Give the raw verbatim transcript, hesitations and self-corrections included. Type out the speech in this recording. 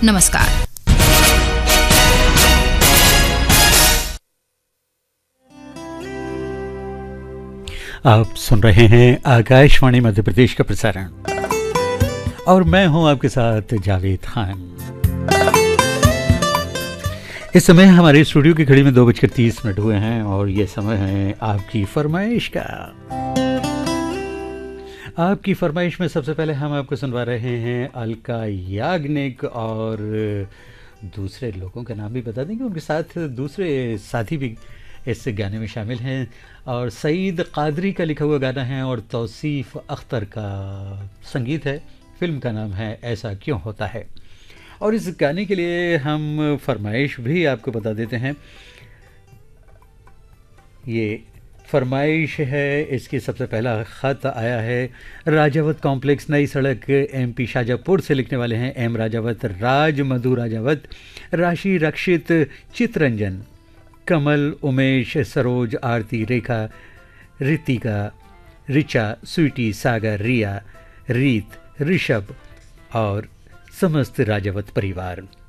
नमस्कार। आप सुन रहे हैं आकाशवाणी मध्य प्रदेश का प्रसारण और मैं हूं आपके साथ जावेद खान। इस समय हमारे स्टूडियो की घड़ी में दो बजकर तीस मिनट हुए हैं और ये समय है आपकी फरमाइश का। आपकी फरमाइश में सबसे पहले हम आपको सुनवा रहे हैं अलका याग्निक और दूसरे लोगों का नाम भी बता देंगे, उनके साथ दूसरे साथी भी इस गाने में शामिल हैं और सईद कादरी का लिखा हुआ गाना है और तौसीफ अख्तर का संगीत है। फिल्म का नाम है ऐसा क्यों होता है। और इस गाने के लिए हम फरमाइश भी आपको बता देते हैं। ये फरमाइश है, इसकी सबसे पहला ख़त आया है राजावत कॉम्प्लेक्स नई सड़क एमपी शाजापुर से। लिखने वाले हैं एम राजावत, राज, मधु राजावत, राशि, रक्षित, चितरंजन, कमल, उमेश, सरोज, आरती, रेखा, रितिका, रिचा, स्वीटी, सागर, रिया, रीत, ऋषभ और समस्त राजावत परिवार।